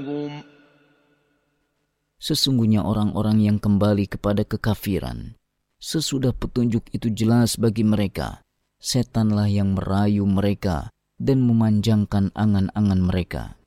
Sesungguhnya orang-orang yang kembali kepada kekafiran, sesudah petunjuk itu jelas bagi mereka, setanlah yang merayu mereka dan memanjangkan angan-angan mereka.